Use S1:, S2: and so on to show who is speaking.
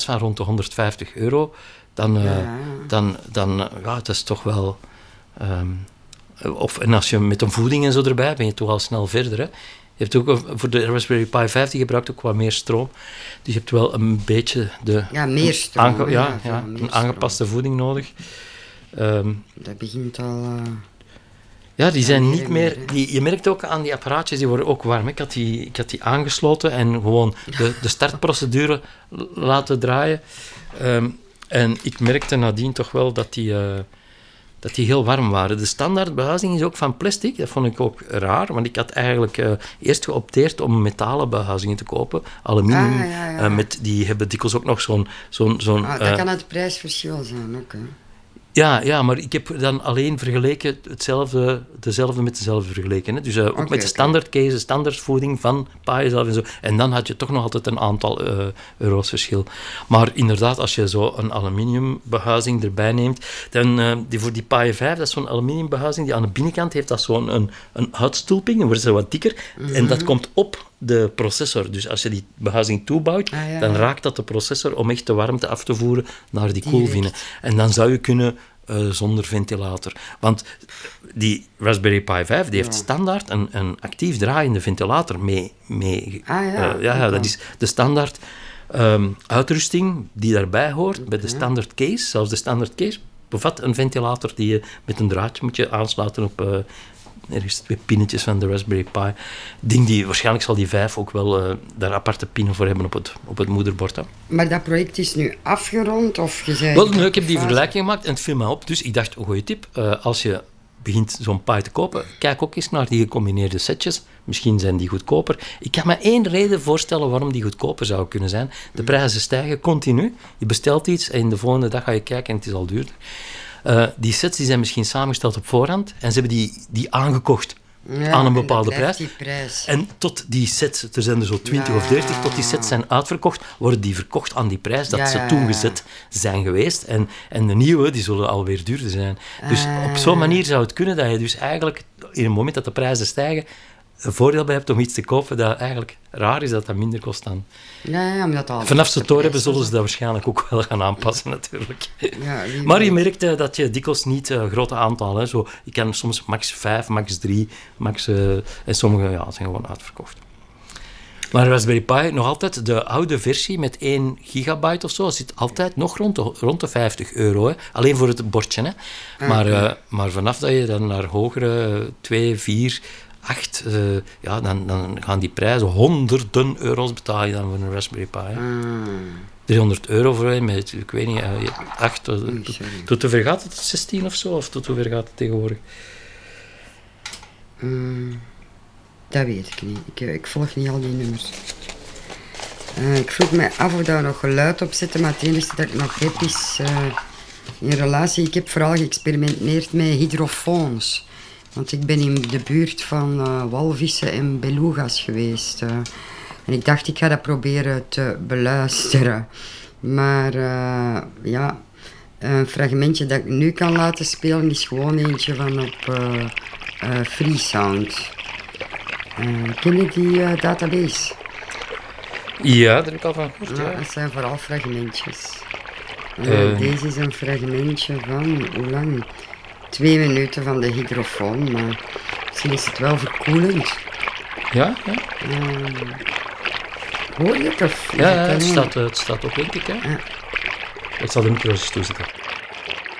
S1: van rond de €150, dan het is toch wel... en als je met een voeding en zo erbij, ben je toch al snel verder. Hè? Je hebt ook voor de Raspberry Pi 5, die gebruikt ook wat meer stroom. Dus je hebt wel een beetje
S2: meer stroom.
S1: Een aangepaste voeding nodig.
S2: Dat begint al...
S1: Ja, die zijn niet meer... Je merkt ook aan die apparaatjes, die worden ook warm. Ik had die aangesloten en gewoon de startprocedure laten draaien. En ik merkte nadien toch wel dat die heel warm waren. De standaard behuizing is ook van plastic. Dat vond ik ook raar, want ik had eigenlijk eerst geopteerd om metalen behuizingen te kopen. Aluminium, die hebben dikwijls ook nog zo'n...
S2: dat kan het prijsverschil zijn ook, hè.
S1: Ja, maar ik heb dan alleen vergeleken dezelfde met dezelfde vergeleken. Hè. Dus ook met de standaard case, standaard voeding van Pi zelf en zo. En dan had je toch nog altijd een aantal euro's verschil. Maar inderdaad, als je zo een aluminiumbehuizing erbij neemt, dan voor die Pi 5, dat is zo'n aluminiumbehuizing, die aan de binnenkant heeft dat zo'n een uitstulping, dan wordt ze wat dikker. Mm-hmm. En dat komt op de processor. Dus als je die behuizing toebouwt, dan raakt dat de processor om echt de warmte af te voeren naar die koelvine. En dan zou je kunnen zonder ventilator. Want die Raspberry Pi 5 die heeft standaard een actief draaiende ventilator mee. Dat is de standaard uitrusting die daarbij hoort bij de standaard case. Zelfs de standaard case bevat een ventilator die je met een draadje moet je aansluiten op... ergens 2 pinnetjes van de Raspberry Pi. Waarschijnlijk zal die 5 ook wel daar aparte pinnen voor hebben op het moederbord. Hè.
S2: Maar dat project is nu afgerond? Of je zei...
S1: Wel, ik heb die vergelijking gemaakt en het viel me op. Dus ik dacht, een goede tip. Als je begint zo'n Pi te kopen, kijk ook eens naar die gecombineerde setjes. Misschien zijn die goedkoper. Ik kan me 1 reden voorstellen waarom die goedkoper zou kunnen zijn. De prijzen stijgen continu. Je bestelt iets en de volgende dag ga je kijken en het is al duurder. Die sets die zijn misschien samengesteld op voorhand en ze hebben die aangekocht aan een bepaalde prijs. En tot die sets, er zijn er zo 20 of 30, tot die sets zijn uitverkocht, worden die verkocht aan die prijs dat ze toen gezet zijn geweest. En de nieuwe, die zullen alweer duurder zijn. Dus op zo'n manier zou het kunnen dat je dus eigenlijk, in het moment dat de prijzen stijgen, een voordeel bij hebt om iets te kopen dat eigenlijk raar is dat dat minder kost dan. Vanaf ze het door hebben, zullen ze dat waarschijnlijk ook wel gaan aanpassen, natuurlijk. Maar je merkt dat je dikwijls niet grote aantallen. Zo, je kan soms max 5, max 3, en sommige zijn gewoon uitverkocht. Maar Raspberry Pi, nog altijd de oude versie met 1 gigabyte of zo, zit altijd nog rond de €50. Hè. Alleen voor het bordje. Hè. Maar vanaf dat je dan naar hogere 2, 4... 8, dan gaan die prijzen honderden euro's betalen je dan voor een Raspberry Pi. €300 voor een met, ik weet niet, 8. Tot hoever gaat het? 16 of zo? Of tot hoever gaat het tegenwoordig?
S2: Dat weet ik niet. Ik volg niet al die nummers. Ik vroeg me af of daar nog geluid op zitten, maar het enige dat ik nog heb is in relatie. Ik heb vooral geëxperimenteerd met hydrofoons. Want ik ben in de buurt van walvissen en beluga's geweest. En ik dacht, ik ga dat proberen te beluisteren. Maar een fragmentje dat ik nu kan laten spelen is gewoon eentje van op Freesound. Ken je die database?
S1: Ja, daar heb ik al van gehoord. Ja.
S2: Het zijn vooral fragmentjes. Deze is een fragmentje van, hoe lang? 2 minuten van de hydrofoon, maar misschien is het wel verkoelend.
S1: Ja?
S2: Hoor je het?
S1: Ja, het staat op, denk ik. Hè? Ik zal de micro's toezetten.